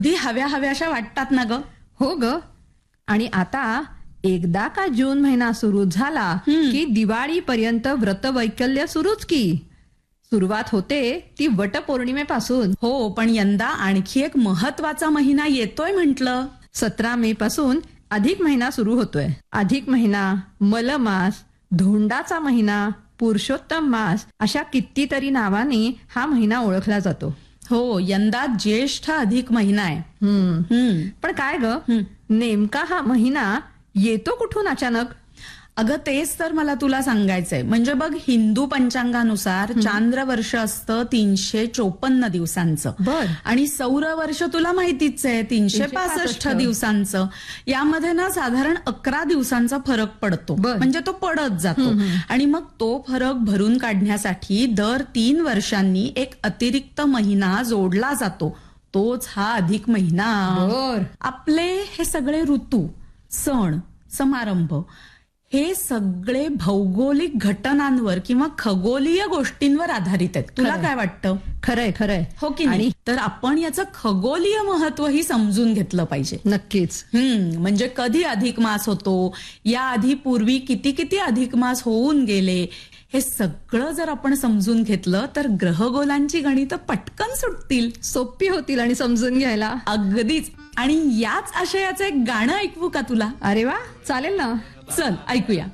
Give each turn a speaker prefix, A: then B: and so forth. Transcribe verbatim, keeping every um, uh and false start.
A: दी हव्या हव्याशा वाटतात ना ग.
B: हो ग. आणि आता एकदा का जून महिना सुरू झाला की दिवाळीपर्यंत व्रतवैकल्य सुरूच की. सुरुवात होते ती वटपौर्णिमेपासून.
A: हो, पण यंदा आणखी एक महत्वाचा महिना येतोय म्हटलं.
B: सतरा मे पासून अधिक महिना सुरू होतोय. अधिक महिना, मलमास, धोंडाचा महिना, पुरुषोत्तम मास अशा कितीतरी नावाने हा महिना ओळखला जातो.
A: हो, यंदा ज्येष्ठ अधिक महिना आहे.
B: हम्म
A: हम्म
B: पण काय ग, नेमका हा महिना येतो कुठून अचानक?
A: अगं तेच तर मला तुला सांगायचंय. म्हणजे बघ, हिंदू पंचांगानुसार चांद्र वर्ष असतं तीनशे चोपन्न दिवसांचं.
B: बर.
A: आणि सौर वर्ष तुला माहितीच आहे तीनशे पासष्ट दिवसांचं. यामध्ये ना साधारण अकरा दिवसांचा फरक पडतो. म्हणजे तो पडत जातो. आणि मग तो फरक भरून काढण्यासाठी दर तीन वर्षांनी एक अतिरिक्त महिना जोडला जातो. तोच हा अधिक महिना.
B: बर.
A: आपले हे सगळे ऋतू, सण, समारंभ हे सगळे भौगोलिक घटनांवर किंवा खगोलीय गोष्टींवर आधारित आहेत. तुला काय वाटतं?
B: खरंय खरंय.
A: हो की नाही? तर आपण याचं खगोलीय महत्वही समजून घेतलं पाहिजे.
B: नक्कीच.
A: हम्म म्हणजे कधी अधिक मास होतो, या आधी पूर्वी किती किती अधिक मास होऊन गेले, हे सगळं जर आपण समजून घेतलं तर ग्रहगोलांची गणितं पटकन सुटतील,
B: सोपी होतील आणि समजून घ्यायला.
A: अगदीच. आणि याच आशयाचं एक गाणं ऐकवू का तुला?
B: अरे वा, चालेल ना.
A: चल ऐकूया.